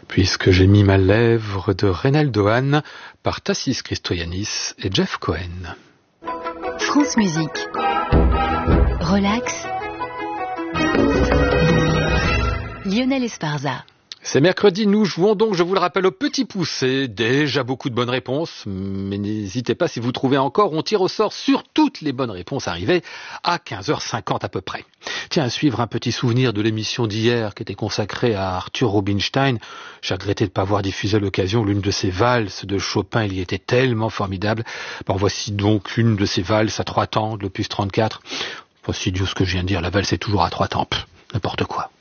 Puisque j'ai mis ma lèvre de Reynaldo Hahn par Tassis Christoyanis et Jeff Cohen. France Musique. Relax. Lionel Esparza. C'est mercredi, nous jouons donc, je vous le rappelle, au petit poussé. Déjà beaucoup de bonnes réponses, mais n'hésitez pas si vous trouvez encore, on tire au sort sur toutes les bonnes réponses arrivées à 15h50 à peu près. Tiens, à suivre un petit souvenir de l'émission d'hier qui était consacrée à Arthur Rubinstein. J'ai regretté de ne pas avoir diffusé à l'occasion l'une de ses valses de Chopin, il y était tellement formidable. Bon, voici donc une de ses valses à 3 temps, de l'opus 34. Voici Dieu ce que je viens de dire, la valse est toujours à 3 temps, n'importe quoi.